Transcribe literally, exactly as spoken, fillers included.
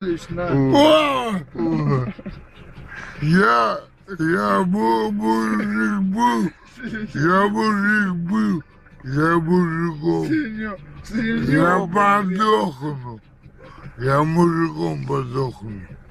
Лично. О! Я, я был мужик был, я мужик был, я мужиком, Синё, я синё, подохну, я мужиком подохну.